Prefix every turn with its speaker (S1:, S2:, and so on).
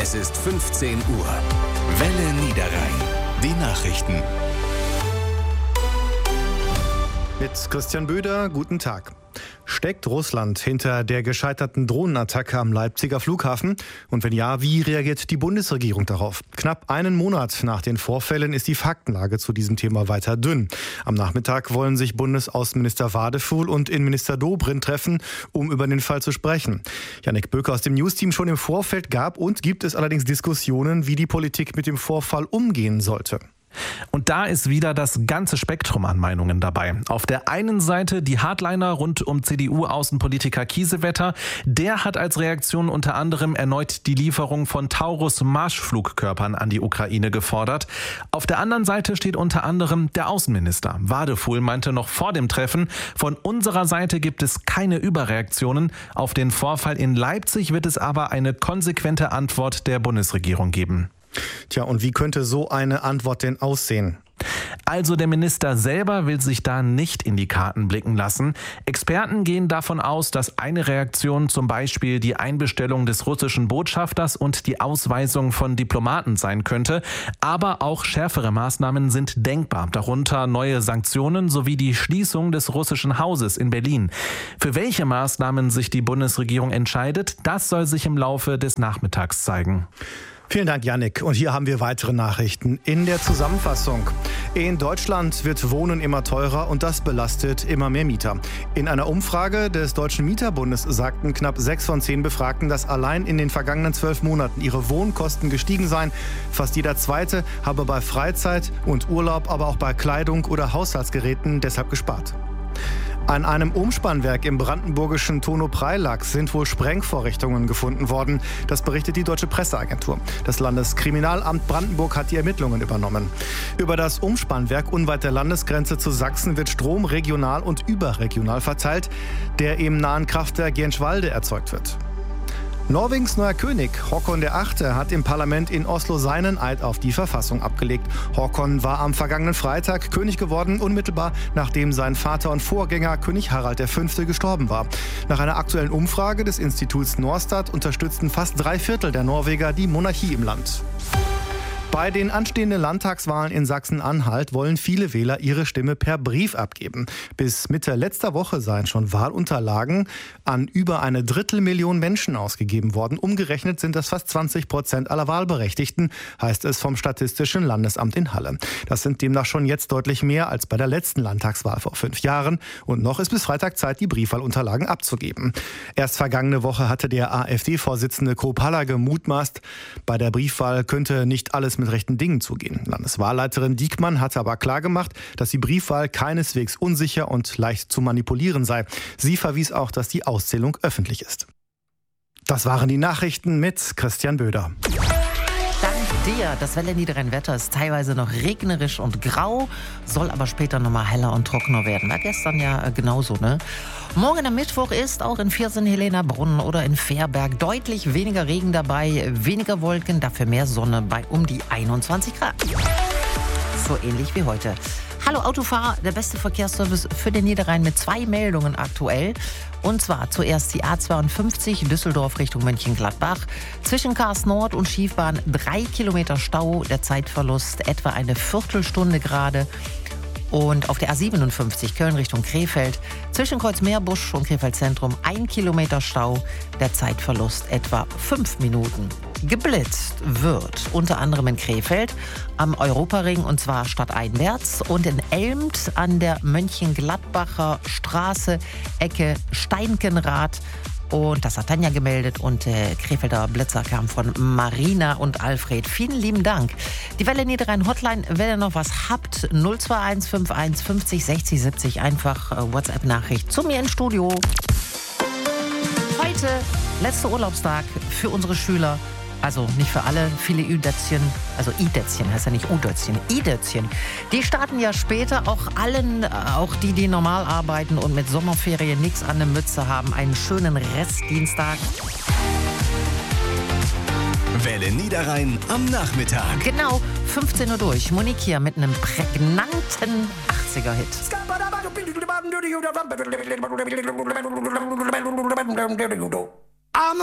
S1: Es ist 15 Uhr. Welle Niederrhein. Die Nachrichten.
S2: Mit Christian Böder, guten Tag. Steckt Russland hinter der gescheiterten Drohnenattacke am Leipziger Flughafen? Und wenn ja, wie reagiert die Bundesregierung darauf? Knapp einen Monat nach den Vorfällen ist die Faktenlage zu diesem Thema weiter dünn. Am Nachmittag wollen sich Bundesaußenminister Wadefuhl und Innenminister Dobrindt treffen, um über den Fall zu sprechen. Jannik Böker aus dem Newsteam: Schon im Vorfeld gab und gibt es allerdings Diskussionen, wie die Politik mit dem Vorfall umgehen sollte.
S3: Und da ist wieder das ganze Spektrum an Meinungen dabei. Auf der einen Seite die Hardliner rund um CDU-Außenpolitiker Kiesewetter. Der hat als Reaktion unter anderem erneut die Lieferung von Taurus-Marschflugkörpern an die Ukraine gefordert. Auf der anderen Seite steht unter anderem der Außenminister. Wadefuhl meinte noch vor dem Treffen: Von unserer Seite gibt es keine Überreaktionen. Auf den Vorfall in Leipzig wird es aber eine konsequente Antwort der Bundesregierung geben.
S2: Tja, und wie könnte so eine Antwort denn aussehen?
S3: Also der Minister selber will sich da nicht in die Karten blicken lassen. Experten gehen davon aus, dass eine Reaktion zum Beispiel die Einbestellung des russischen Botschafters und die Ausweisung von Diplomaten sein könnte. Aber auch schärfere Maßnahmen sind denkbar, darunter neue Sanktionen sowie die Schließung des russischen Hauses in Berlin. Für welche Maßnahmen sich die Bundesregierung entscheidet, das soll sich im Laufe des Nachmittags zeigen.
S2: Vielen Dank, Jannik. Und hier haben wir weitere Nachrichten in der Zusammenfassung. In Deutschland wird Wohnen immer teurer und das belastet immer mehr Mieter. In einer Umfrage des Deutschen Mieterbundes sagten knapp 6 von 10 Befragten, dass allein in den vergangenen 12 Monaten ihre Wohnkosten gestiegen seien. Fast jeder Zweite habe bei Freizeit und Urlaub, aber auch bei Kleidung oder Haushaltsgeräten deshalb gespart. An einem Umspannwerk im brandenburgischen Tono-Preilack sind wohl Sprengvorrichtungen gefunden worden. Das berichtet die Deutsche Presseagentur. Das Landeskriminalamt Brandenburg hat die Ermittlungen übernommen. Über das Umspannwerk unweit der Landesgrenze zu Sachsen wird Strom regional und überregional verteilt, der im nahen Kraftwerk Jänschwalde erzeugt wird. Norwegens neuer König, Håkon VIII., hat im Parlament in Oslo seinen Eid auf die Verfassung abgelegt. Håkon war am vergangenen Freitag König geworden, unmittelbar nachdem sein Vater und Vorgänger König Harald V. gestorben war. Nach einer aktuellen Umfrage des Instituts Norstat unterstützten fast 3/4 der Norweger die Monarchie im Land. Bei den anstehenden Landtagswahlen in Sachsen-Anhalt wollen viele Wähler ihre Stimme per Brief abgeben. Bis Mitte letzter Woche seien schon Wahlunterlagen an über 1/3 Menschen ausgegeben worden. Umgerechnet sind das fast 20% aller Wahlberechtigten, heißt es vom Statistischen Landesamt in Halle. Das sind demnach schon jetzt deutlich mehr als bei der letzten Landtagswahl vor 5 Jahren. Und noch ist bis Freitag Zeit, die Briefwahlunterlagen abzugeben. Erst vergangene Woche hatte der AfD-Vorsitzende Kropalla gemutmaßt, bei der Briefwahl könnte nicht alles mit rechten Dingen zugehen. Landeswahlleiterin Diekmann hatte aber klargemacht, dass die Briefwahl keineswegs unsicher und leicht zu manipulieren sei. Sie verwies auch, dass die Auszählung öffentlich ist. Das waren die Nachrichten mit Christian Böder.
S4: Dank dir. Das Welle Niederrhein-Wetter ist teilweise noch regnerisch und grau, soll aber später nochmal heller und trockener werden. War gestern ja genauso, ne? Morgen am Mittwoch ist auch in Viersen-Helena-Brunnen oder in Fährberg deutlich weniger Regen dabei, weniger Wolken, dafür mehr Sonne bei um die 21 Grad. So ähnlich wie heute. Hallo Autofahrer, der beste Verkehrsservice für den Niederrhein mit 2 Meldungen aktuell. Und zwar zuerst die A52 Düsseldorf Richtung Mönchengladbach. Zwischen Kars Nord und Schiefbahn 3 Kilometer Stau, der Zeitverlust etwa eine Viertelstunde gerade. Und auf der A57 Köln Richtung Krefeld zwischen Kreuzmeerbusch und Krefeld Zentrum 1 Kilometer Stau, der Zeitverlust etwa 5 Minuten. Geblitzt wird unter anderem in Krefeld am Europaring und zwar stadteinwärts und in Elmt an der Mönchengladbacher Straße Ecke Steinkenrad. Und das hat Tanja gemeldet und der Krefelder Blitzer kam von Marina und Alfred. Vielen lieben Dank. Die Welle Niederrhein Hotline, wenn ihr noch was habt, 021 51 50 60 70. Einfach WhatsApp-Nachricht zu mir ins Studio. Heute, letzter Urlaubstag für unsere Schüler. Also nicht für alle, viele Ü-Dötzchen, also I-Dötzchen heißt ja nicht U-Dötzchen, I-Dötzchen. Die starten ja später, auch die normal arbeiten und mit Sommerferien nichts an der Mütze haben, einen schönen Restdienstag.
S1: Welle Niederrhein am Nachmittag.
S4: Genau, 15 Uhr durch. Monique hier mit einem prägnanten 80er-Hit.